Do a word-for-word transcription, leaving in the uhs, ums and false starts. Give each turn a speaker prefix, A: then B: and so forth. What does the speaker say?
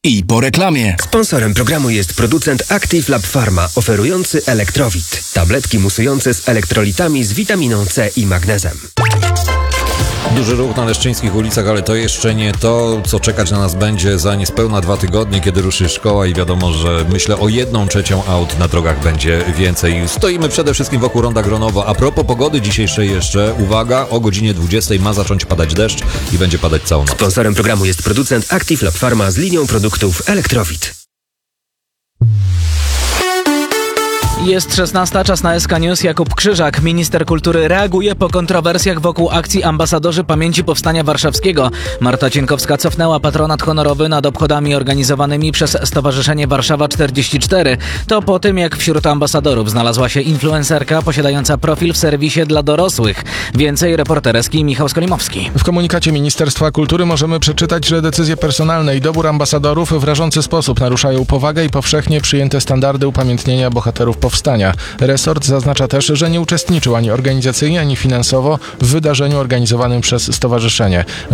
A: I po reklamie.
B: Sponsorem programu jest producent Active Lab Pharma, oferujący Elektrowit. Tabletki musujące z elektrolitami z witaminą C i magnezem.
C: Duży ruch na leszczyńskich ulicach, ale to jeszcze nie to, co czekać na nas będzie za niespełna dwa tygodnie, kiedy ruszy szkoła i wiadomo, że myślę o jedną trzecią aut na drogach będzie więcej. Stoimy przede wszystkim wokół Ronda Gronowo. A propos pogody dzisiejszej jeszcze, uwaga, o godzinie dwudziestej ma zacząć padać deszcz i będzie padać całą noc.
B: Sponsorem programu jest producent Active Lab Pharma z linią produktów Elektrowit.
D: Jest szesnasta, czas na S K News. Jakub Krzyżak, minister kultury, reaguje po kontrowersjach wokół akcji Ambasadorzy Pamięci Powstania Warszawskiego. Marta Cienkowska cofnęła patronat honorowy nad obchodami organizowanymi przez Stowarzyszenie Warszawa czterdzieści cztery. To po tym, jak wśród ambasadorów znalazła się influencerka posiadająca profil w serwisie dla dorosłych. Więcej reporterski Michał Skolimowski.
E: W komunikacie Ministerstwa Kultury możemy przeczytać, że decyzje personalne i dobór ambasadorów w rażący sposób naruszają powagę i powszechnie przyjęte standardy upamiętnienia bohaterów powstania. Resort zaznacza też, że nie uczestniczył ani organizacyjnie, ani finansowo w wydarzeniu organizowanym przez stowarzyszenie.